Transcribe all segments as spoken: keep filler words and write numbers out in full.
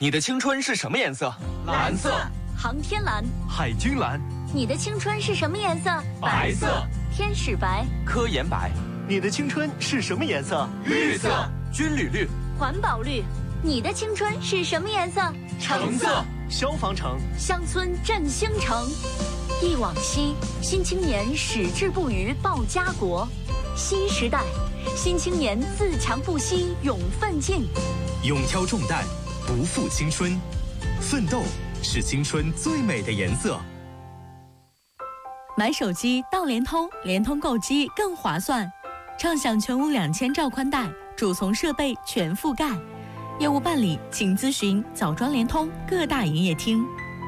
你的青春是什么颜色？ 蓝色。 航天蓝。 海军蓝。 你的青春是什么颜色？ 白色。 天使白。 科研白。 你的青春是什么颜色？ 绿色。 军旅绿。 环保绿。你的青春是什么颜色？ 橙色。 消防橙。 乡村振兴城。忆往昔，新青年矢志不渝报家国。新时代，新青年自强不息勇奋进。 勇挑重担，不负青春。奋斗是青春最美的颜色。 买手机到联通，联通购机更划算，畅享全屋两千兆宽带，主从设备全覆盖。业务办理，请咨询枣庄联通各大营业厅。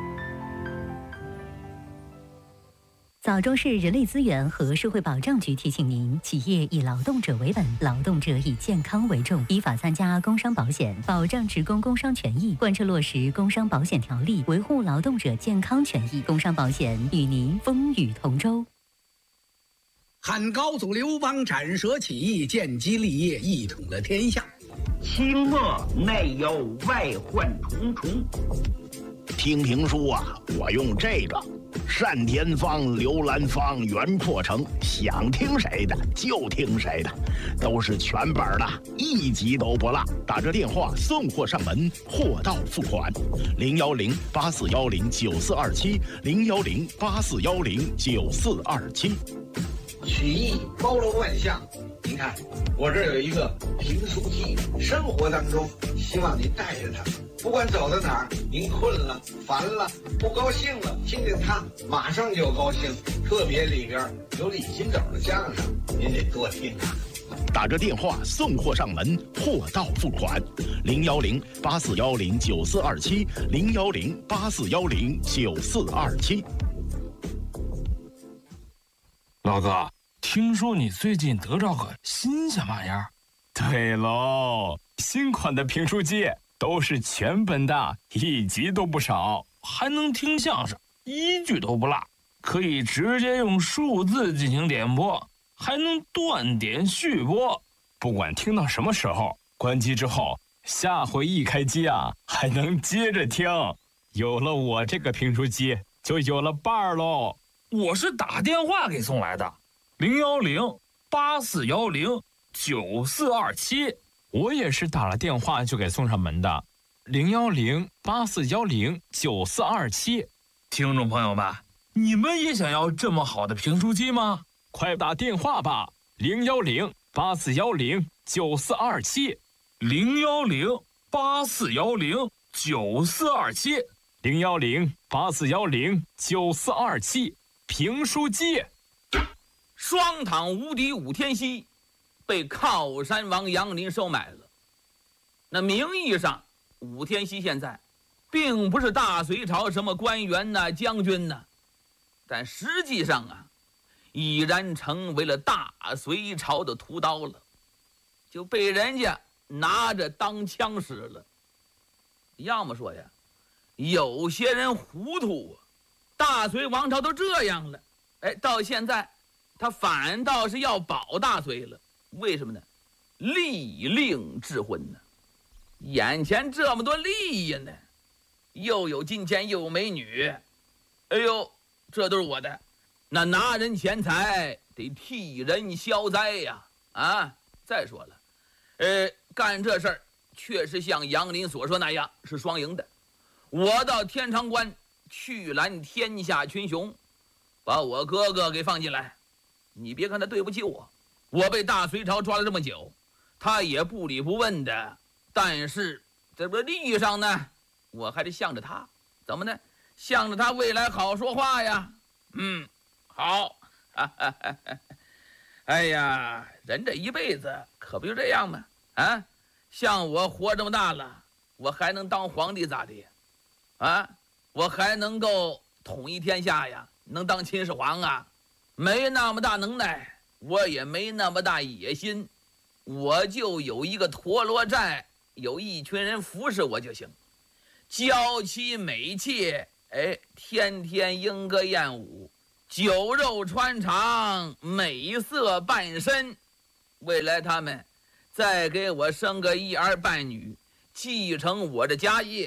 枣庄市人力资源和社会保障局提醒您：企业以劳动者为本，劳动者以健康为重，依法参加工伤保险，保障职工工伤权益，贯彻落实工伤保险条例，维护劳动者健康权益。工伤保险与您风雨同舟。 汉高祖刘邦斩蛇起义，建基立业，一统了天下。 清末内忧外患重重。 听评书啊，我用这个单田芳、刘兰芳、袁阔成，想听谁的就听谁的，都是全本的，一集都不落。打这电话送货上门，货到付款。零幺零八四幺零九四二七，零幺零八四幺零九四二七。 曲艺包罗万象，您看我这儿有一个评书机，生活当中希望您带着它，不管走到哪儿，您困了、烦了、不高兴了，听见它马上就高兴。特别里边有李金斗的相声，您得多听啊。 打着电话送货上门，货到付款。零幺零八四幺零九四二七，零幺零八四幺零九四二七。 老哥，听说你最近得着个新鲜玩意儿？ 对喽，新款的评书机都是全本的，一集都不少， 还能听相声，一句都不落，可以直接用数字进行点播，还能断点续播。 不管听到什么时候，关机之后，下回一开机啊，还能接着听。有了我这个评书机，就有了伴儿喽。 我是打电话给送来的，零幺零八四幺零九四二七。 我也是打了电话就给送上门的，零幺零八四幺零九四二七。 听众朋友们，你们也想要这么好的评书机吗？ 快打电话吧，零幺零八四幺零九四二七， 零幺零八四幺零九四二七， 零幺零八四幺零九四二七。评书机， 双躺无敌武天锡被靠山王杨林收买了。那名义上，武天锡现在并不是大隋朝什么官员呐、将军呐，但实际上啊，已然成为了大隋朝的屠刀了，就被人家拿着当枪使了。要么说呀，有些人糊涂啊。大隋王朝都这样了，哎，到现在他反倒是要保大隋了。为什么呢？利令智昏呢，眼前这么多利益呢，又有金钱又有美女，哎呦，这都是我的。那拿人钱财得替人消灾呀！啊，再说了，呃，干这事儿确实像杨林所说那样是双赢的。我到天长关去拦天下群雄，把我哥哥给放进来。你别看他对不起我，我被大隋朝抓了这么久，他也不理不问的。但是这个利益上呢，我还得向着他，怎么呢？向着他未来好说话呀。嗯，好。哎呀，人这一辈子可不就这样吗？啊，像我活这么大了，我还能当皇帝咋的？啊？我还能够统一天下呀？能当秦始皇啊？没那么大能耐，我也没那么大野心，我就有一个陀螺寨，有一群人服侍我就行。娇妻美妾，哎，天天莺歌燕舞，酒肉穿肠，美色伴身。未来他们再给我生个一儿半女，继承我的家业，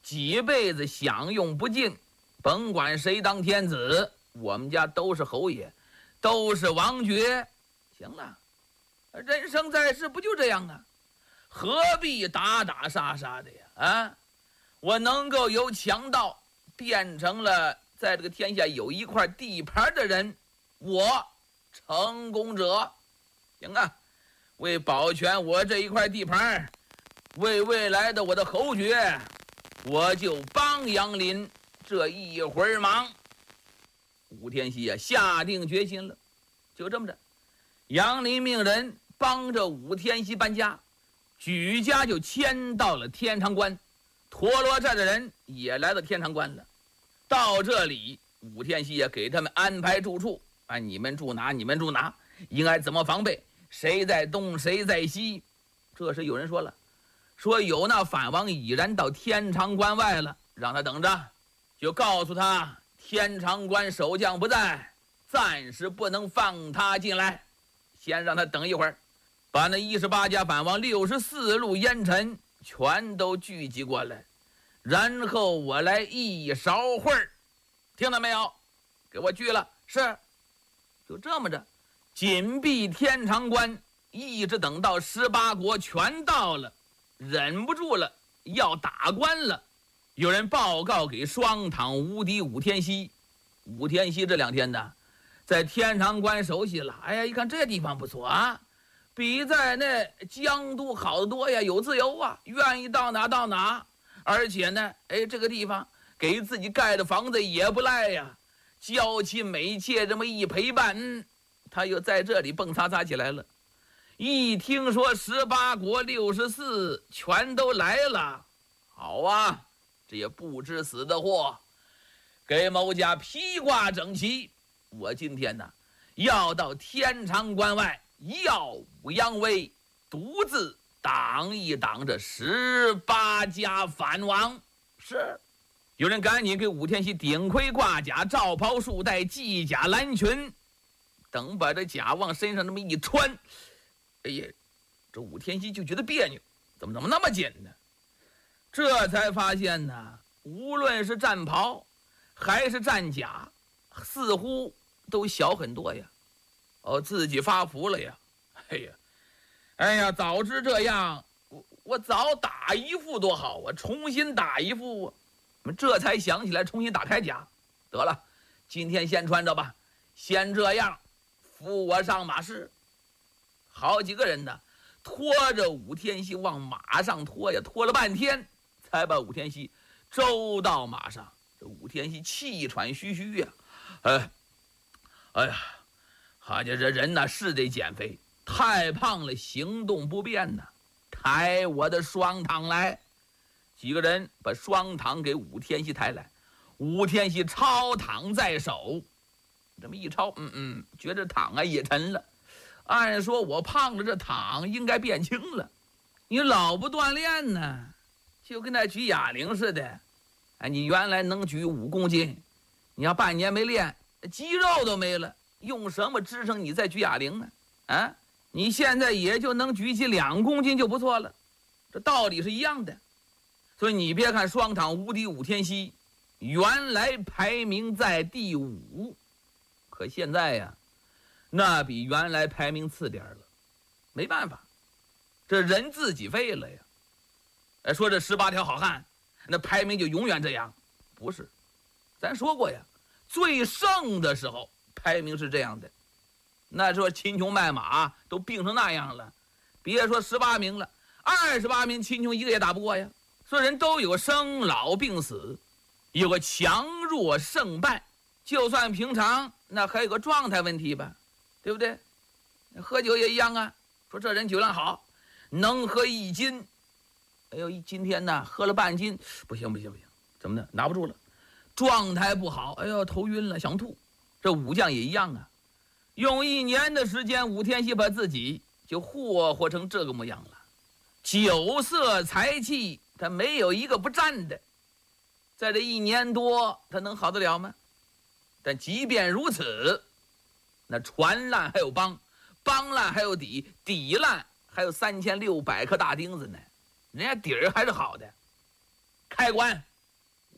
几辈子享用不尽，甭管谁当天子，我们家都是侯爷，都是王爵。行了，人生在世不就这样啊？何必打打杀杀的呀？啊，我能够由强盗变成了在这个天下有一块地盘的人，我成功者。行啊，为保全我这一块地盘，为未来的我的侯爵，我就帮杨林这一会儿忙。武天锡啊，下定决心了，就这么着，杨林命人帮着武天锡搬家，举家就迁到了天长关。陀螺寨的人也来到天长关了。到这里，武天锡也给他们安排住处，啊，你们住哪？你们住哪？应该怎么防备？谁在东，谁在西？这时有人说了，说有那反王已然到天长关外了，让他等着，就告诉他天长关守将不在，暂时不能放他进来，先让他等一会儿，把那一十八家反王六十四路烟尘全都聚集过来，然后我来一勺会儿，听到没有？给我聚了。是，就这么着，紧闭天长关，一直等到十八国全到了，忍不住了，要打关了。有人报告给双躺无敌武天锡，武天锡这两天呢，在天长关熟悉了。哎呀，一看这地方不错啊，比在那江都好得多呀，有自由啊，愿意到哪到哪。而且呢，哎，这个地方给自己盖的房子也不赖呀，娇妻美妾这么一陪伴，嗯，他又在这里蹦擦擦起来了。一听说十八国六十四全都来了，好啊，这也不知死的货，给某家披挂整齐。我今天呢，要到天长关外耀武扬威，独自挡一挡这十八家反王。是，有人赶紧给武天锡顶盔挂甲，罩袍束带，系甲蓝裙，等把这甲往身上那么一穿，哎呀，这武天锡就觉得别扭，怎么怎么那么紧呢？这才发现呢，无论是战袍还是战甲，似乎都小很多呀。哦，自己发福了呀！哎呀，哎呀，早知这样，我我早打一副多好啊！重新打一副啊！这才想起来重新打铠甲。得了，今天先穿着吧，先这样，扶我上马市。好几个人呢，拖着武天锡往马上拖呀，拖了半天，才把武天锡周到马上。这武天锡气喘吁吁呀，哎，哎呀，好家伙，这人呢是得减肥，太胖了，行动不便呢。抬我的双躺来。几个人把双躺给武天锡抬来，武天锡抄躺在手，这么一抄，嗯嗯，觉得躺啊也沉了。按说我胖了，这躺应该变轻了。你老不锻炼呢，就跟那举哑铃似的。哎，你原来能举五公斤，你要半年没练，肌肉都没了，用什么支撑你再举哑铃呢？啊，你现在也就能举起两公斤就不错了，这道理是一样的。所以你别看双躺无敌武天锡原来排名在第五，可现在呀，那比原来排名次点了。没办法，这人自己废了呀。哎，说这十八条好汉，那排名就永远这样？不是，咱说过呀，最盛的时候排名是这样的。那时候秦琼卖马都病成那样了，别说十八名了，二十八名秦琼一个也打不过呀。所以人都有生老病死，有个强弱胜败，就算平常那还有个状态问题吧，对不对？喝酒也一样啊，说这人酒量好，能喝一斤，哎呦，今天呢喝了半斤，不行不行不行，怎么的？拿不住了，状态不好，哎呦头晕了想吐。这武将也一样啊，用一年的时间，武天锡把自己就霍霍成这个模样了，酒色财气他没有一个不沾的，在这一年多他能好得了吗？但即便如此，那船烂还有帮，帮烂还有底，底烂还有三千六百颗大钉子呢，人家底儿还是好的。开关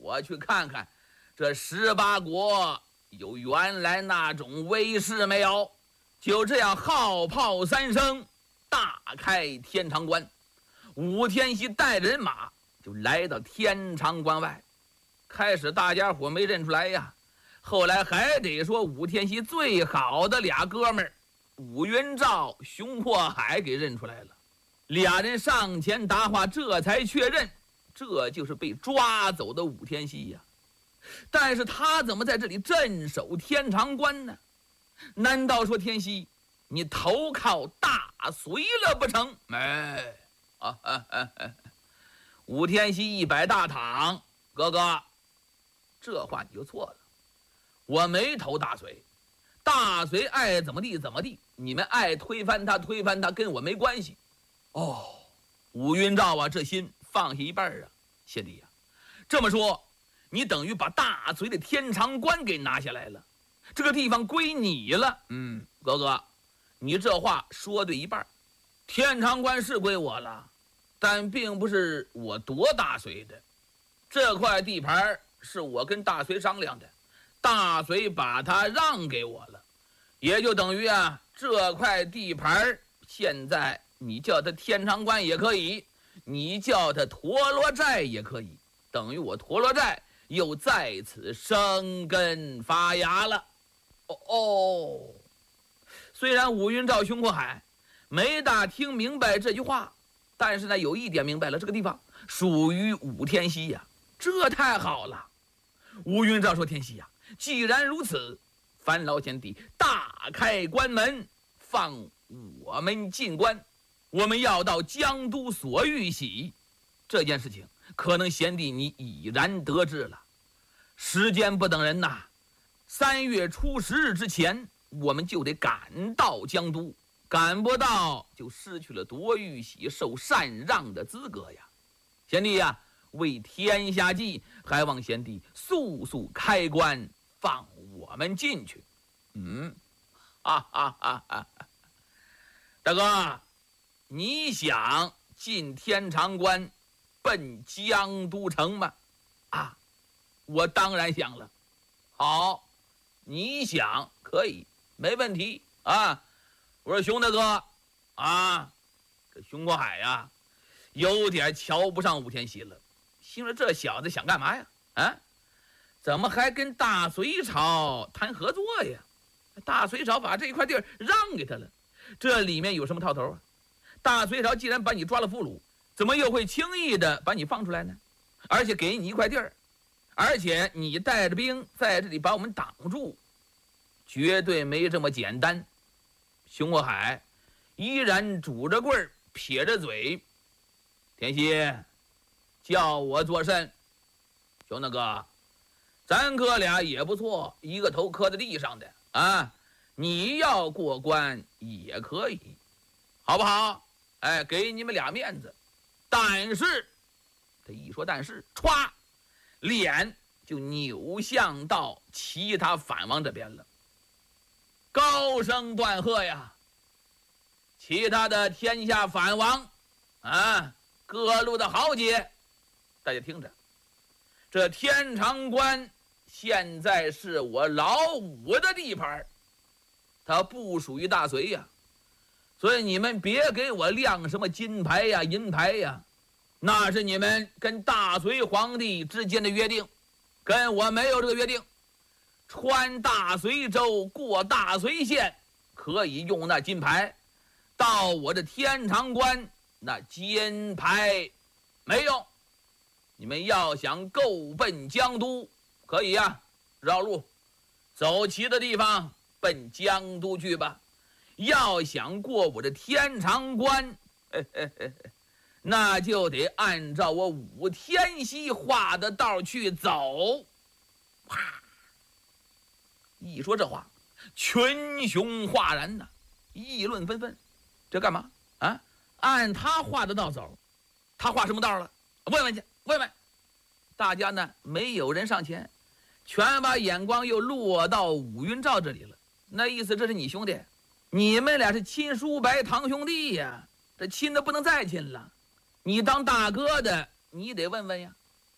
我去看看这十八国有原来那种威势没有。就这样号炮三声，大开天长关。武天锡带着人马就来到天长关外。开始大家伙没认出来呀，后来还得说武天锡最好的俩哥们儿武云照、熊阔海给认出来了。俩人上前答话，这才确认这就是被抓走的武天锡呀。但是他怎么在这里镇守天长关呢？难道说天锡你投靠大隋了不成？哎，啊啊啊啊！武天锡一摆大躺，哥哥，这话你就错了，我没投大隋，大隋爱怎么地怎么地，你们爱推翻他推翻他，跟我没关系。哦，武云照啊，这心放下一半啊，贤弟呀、啊，这么说，你等于把大隋的天长关给拿下来了，这个地方归你了。嗯，哥哥，你这话说对一半，天长关是归我了，但并不是我夺大隋的，这块地盘是我跟大隋商量的，大隋把它让给我了，也就等于啊，这块地盘现在你叫它天长关也可以，你叫它陀螺寨也可以，等于我陀螺寨又在此生根发芽了。哦哦，虽然武云照、熊阔海没大听明白这句话，但是呢，有一点明白了，这个地方属于武天锡呀，这太好了。武云照说：“天锡呀，既然如此，烦劳贤弟大开关门，放我们进关。我们要到江都所玉玺，这件事情可能贤弟你已然得知了。时间不等人呐，三月初十日之前，我们就得赶到江都，赶不到就失去了夺玉玺、受禅让的资格呀。贤弟呀，为天下计，还望贤弟速速开关，放我们进去。”嗯，哈哈哈哈！大哥，你想进天长关，奔江都城吗？啊，我当然想了。好，你想可以，没问题啊。我说熊大哥啊，这熊阔海呀，有点瞧不上武天锡了，心说这小子想干嘛呀？啊，怎么还跟大隋朝谈合作呀？大隋朝把这一块地儿让给他了，这里面有什么套头啊？大隋朝既然把你抓了俘虏，怎么又会轻易的把你放出来呢？而且给你一块地儿，而且你带着兵在这里把我们挡住，绝对没这么简单。熊阔海依然拄着棍儿，撇着嘴：“天锡，叫我做甚？熊大哥，咱哥俩也不错，一个头磕在地上的啊，你要过关也可以，好不好？哎，给你们俩面子。但是，他一说但是，歘，脸就扭向到其他反王这边了，高声断喝呀！其他的天下反王啊，各路的豪杰，大家听着，这天长关现在是我老五的地盘，它不属于大隋呀，所以你们别给我亮什么金牌呀、银牌呀，那是你们跟大隋皇帝之间的约定，跟我没有这个约定。穿大隋州，过大隋县，可以用那金牌，到我这天长关，那金牌没用。你们要想够奔江都，可以呀、啊，绕路走其他地方奔江都去吧。要想过我这天长关，嘿嘿嘿，那就得按照我武天锡画的道去走。啪！一说这话，群雄哗然呐，议论纷纷。这干嘛啊？按他画的道走，他画什么道了？问问去，问问。大家呢，没有人上前，全把眼光又落到武云照这里了。那意思，这是你兄弟，你们俩是亲叔伯堂兄弟呀，这亲的不能再亲了。你当大哥的，你得问问呀。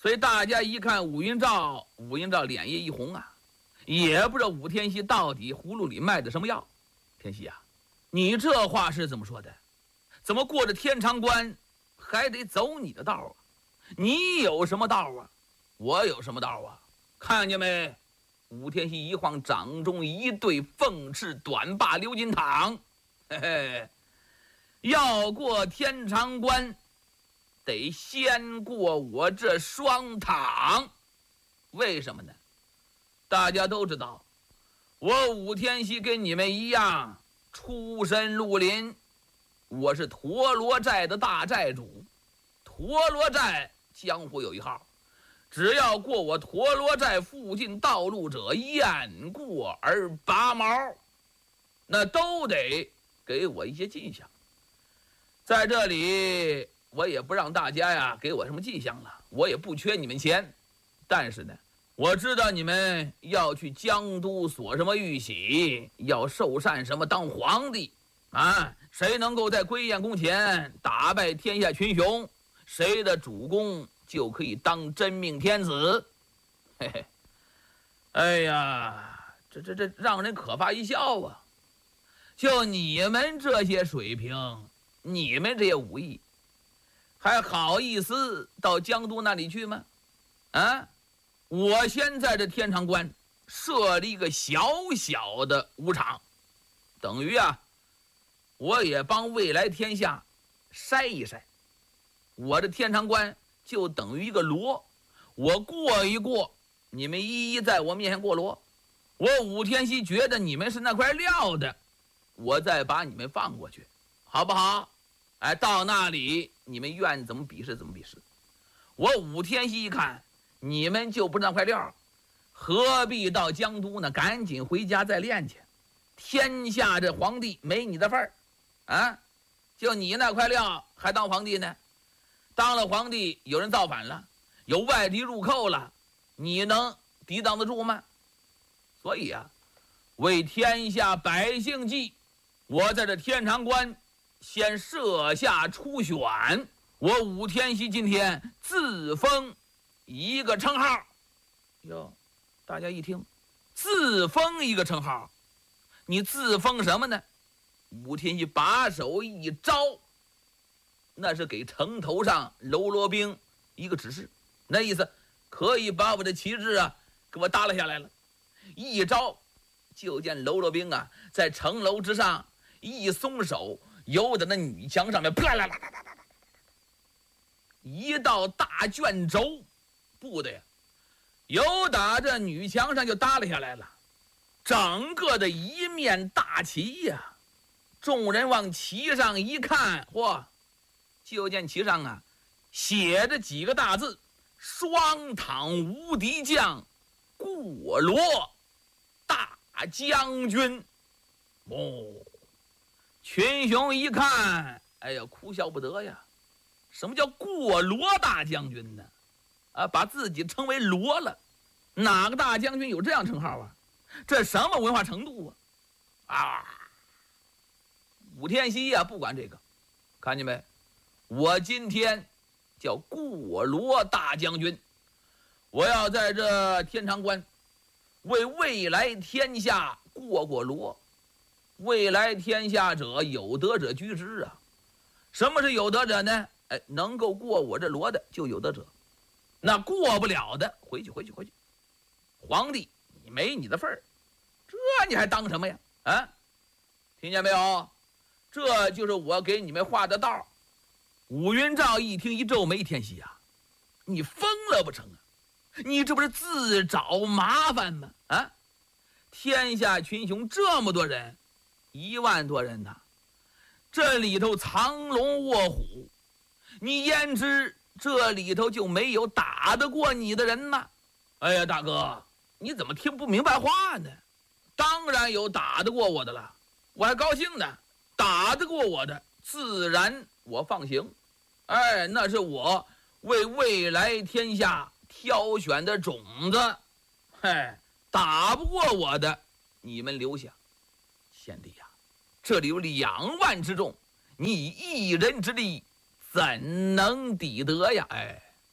所以大家一看武云照，武云照脸也一红啊，也不知道武天锡到底葫芦里卖的什么药。天锡啊，你这话是怎么说的？怎么过着天长关还得走你的道啊？你有什么道啊？我有什么道啊？看见没？武天锡一晃掌中一对凤翅短把鎏金淌，嘿嘿，要过天长关得先过我这双淌。为什么呢？大家都知道，我武天锡跟你们一样出身绿林，我是陀螺寨的大寨主。陀螺寨江湖有一号，只要过我陀螺寨附近道路者，雁过而拔毛，那都得给我一些迹象。在这里我也不让大家呀给我什么迹象了，我也不缺你们钱，但是呢，我知道你们要去江都索什么玉玺，要受禅什么当皇帝啊，谁能够在归雁宫前打败天下群雄，谁的主公就可以当真命天子。嘿嘿，哎呀，这这这让人可发一笑啊！就你们这些水平，你们这些武艺，还好意思到江都那里去吗？啊，我先在这天长关设立一个小小的武场，等于啊，我也帮未来天下筛一筛。我的天长关就等于一个锣，我过一过，你们一一在我面前过锣。我武天锡觉得你们是那块料的，我再把你们放过去，好不好？哎，到那里你们愿怎么比试怎么比试。我武天锡一看你们就不是那块料，何必到江都呢？赶紧回家再练去。天下这皇帝没你的份儿啊！就你那块料还当皇帝呢？当了皇帝，有人造反了，有外敌入寇了，你能抵挡得住吗？所以啊，为天下百姓计，我在这天长关先设下初选，我武天锡今天自封一个称号。哟，大家一听，自封一个称号，你自封什么呢？武天锡把手一招，那是给城头上喽啰兵一个指示，那意思可以把我的旗帜啊给我耷拉下来了。一招，就见喽啰兵啊在城楼之上一松手，由在那女墙上面啪啦啦啦啦啦，一道大卷轴，不的呀，由打这女墙上就耷拉下来了，整个的一面大旗呀。众人往旗上一看，嚯，就见旗上啊写着几个大字：双淌无敌将，过罗大将军。哦，群雄一看，哎呀，哭笑不得呀！什么叫过罗大将军呢？啊，把自己称为罗了，哪个大将军有这样称号啊？这什么文化程度啊？啊！武天锡呀、啊，不管这个，看见没？我今天叫过罗大将军，我要在这天长关为未来天下过过罗。未来天下者，有德者居之啊！什么是有德者呢？哎，能够过我这罗的就有德者，那过不了的，回去回去回去。皇帝，你没你的份儿，这你还当什么呀？啊，听见没有？这就是我给你们画的道。武云照一听一皱眉，天锡啊，你疯了不成啊？你这不是自找麻烦吗？啊，天下群雄这么多人，一万多人呐，这里头藏龙卧虎，你焉知这里头就没有打得过你的人吗？哎呀，大哥，你怎么听不明白话呢？当然有打得过我的了，我还高兴呢。打得过我的，自然我放行。哎，那是我为未来天下挑选的种子。嘿，打不过我的，你们留下。贤弟呀、啊，这里有两万之众，你以一人之力怎能抵得呀？哎，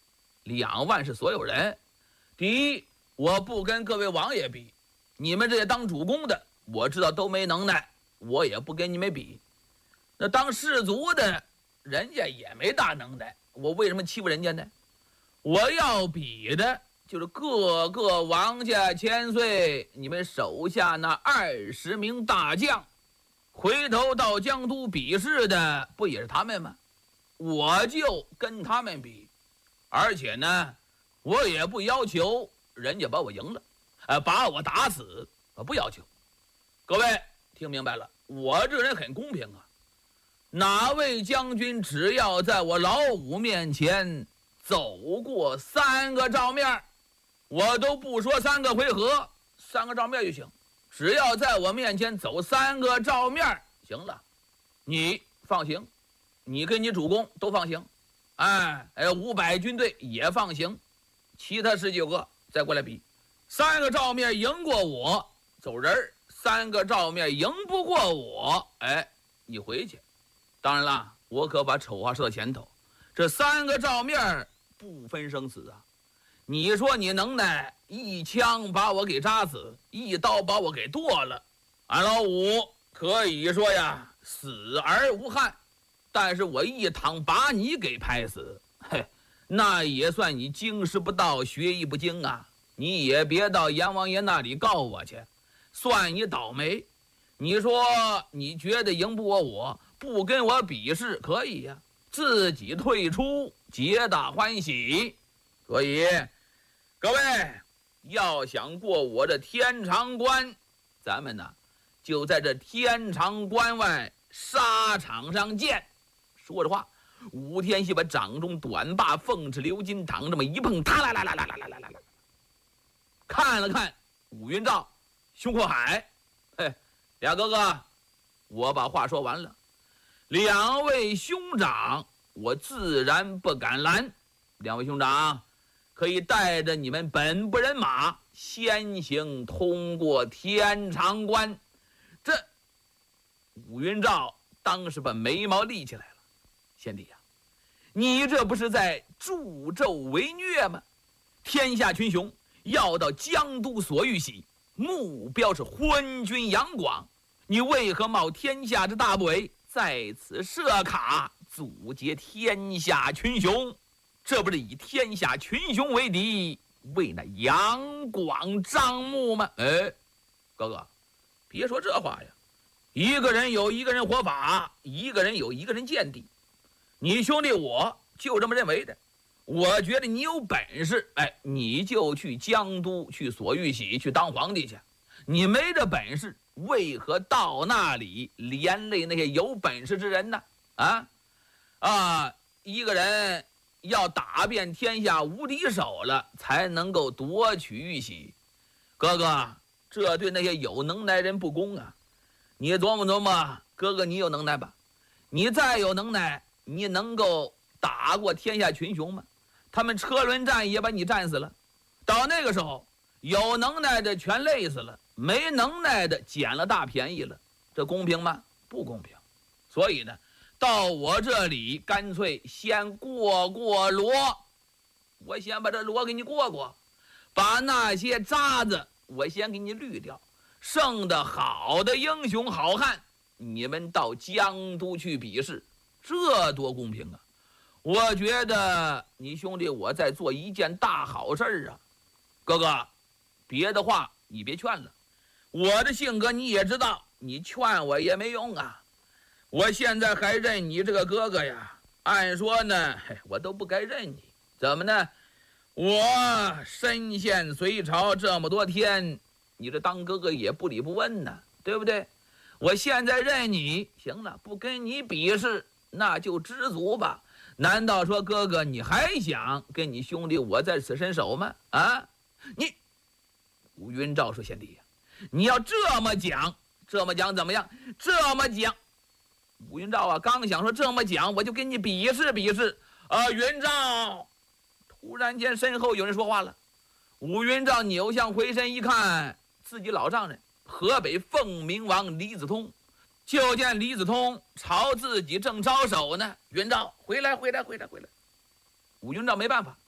两万是所有人。第一，我不跟各位王爷比，你们这些当主公的，我知道都没能耐，我也不跟你们比。那当士族的，人家也没大能耐，我为什么欺负人家呢？我要比的就是各个王家千岁，你们手下那二十名大将，回头到江都比试的不也是他们吗？我就跟他们比，而且呢，我也不要求人家把我赢了，呃，把我打死，我不要求。各位听明白了，我这人很公平啊。哪位将军只要在我老五面前走过三个照面，我都不说三个回合，三个照面就行。只要在我面前走三个照面，行了，你放行，你跟你主公都放行，哎哎，五百军队也放行，其他十九个再过来比，三个照面赢过我走人，三个照面赢不过我，哎，你回去。当然啦，我可把丑话说到前头，这三个照面不分生死啊！你说你能耐，一枪把我给扎死，一刀把我给剁了，俺老五可以说呀死而无憾，但是我一躺把你给拍死，嘿，那也算你经师不到，学艺不精啊！你也别到阎王爷那里告我去，算你倒霉。你说你觉得赢不过我，不跟我比试可以呀、啊，自己退出，皆大欢喜。所以各位要想过我这天长关，咱们呢就在这天长关外沙场上见。说着话，吴天锡把掌中短把凤翅鎏金掌这么一碰，他啦啦啦啦啦啦啦啦啦，看了看武云照、熊阔海，嘿，俩哥哥，我把话说完了。两位兄长，我自然不敢拦。两位兄长可以带着你们本部人马先行通过天长关。这武云照当时把眉毛立起来了。贤弟呀、啊，你这不是在助纣为虐吗？天下群雄要到江都所欲喜，目标是昏君杨广，你为何冒天下之大不韪，在此设卡阻截天下群雄？这不是以天下群雄为敌，为那杨广张目吗？哎，哥哥，别说这话呀！一个人有一个人活法，一个人有一个人见地。你兄弟我就这么认为的。我觉得你有本事，哎，你就去江都去所欲喜去当皇帝去。你没这本事，为何到那里连累那些有本事之人呢？啊啊！一个人要打遍天下无敌手了，才能够夺取玉玺。哥哥，这对那些有能耐人不公啊！你琢磨琢磨，哥哥你有能耐吧？你再有能耐，你能够打过天下群雄吗？他们车轮战也把你战死了。到那个时候，有能耐的全累死了，没能耐的捡了大便宜了，这公平吗？不公平。所以呢，到我这里干脆先过过罗，我先把这罗给你过过，把那些渣子我先给你滤掉，剩的好的英雄好汉，你们到江都去比试，这多公平啊！我觉得你兄弟我在做一件大好事啊。哥哥，别的话你别劝了，我的性格你也知道，你劝我也没用啊。我现在还认你这个哥哥呀，按说呢我都不该认你。怎么呢？我身陷隋朝这么多天，你这当哥哥也不理不问呢，对不对？我现在认你，行了，不跟你比试，那就知足吧。难道说哥哥你还想跟你兄弟我在此伸手吗？啊，你吴云照说，贤弟呀，你要这么讲，这么讲怎么样？这么讲，吴云照啊，刚想说这么讲，我就跟你比试比试啊。云照，突然间身后有人说话了。吴云照扭向回身一看，自己老丈人河北凤鸣王李子通。就见李子通朝自己正招手呢，云照回来回来回来回来。武云照没办法，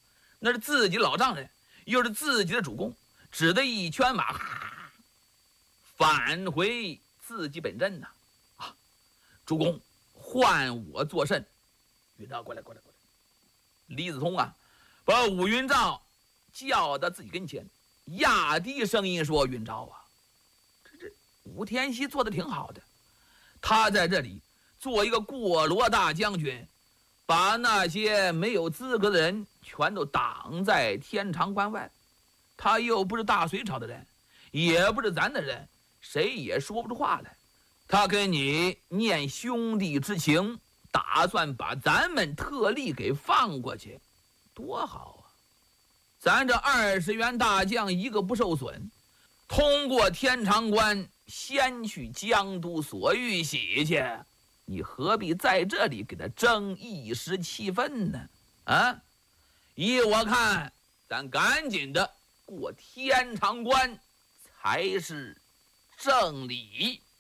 那是自己老丈人，又是自己的主公，只得一圈马返回自己本镇呐。啊，主公，唤我作甚？云昭，过来，过来，过来。李子通啊，把武云照叫到自己跟前，压低声音说：“云昭啊，这这武天锡做的挺好的，他在这里做一个过罗大将军，把那些没有资格的人全都挡在天长关外。他又不是大隋朝的人，也不是咱的人，谁也说不出话来。他跟你念兄弟之情，打算把咱们特例给放过去，多好啊！咱这二十员大将一个不受损，通过天长关，先去江都所玉玺去。你何必在这里给他争一时气愤呢？啊！依我看，咱赶紧的过天长关才是正理。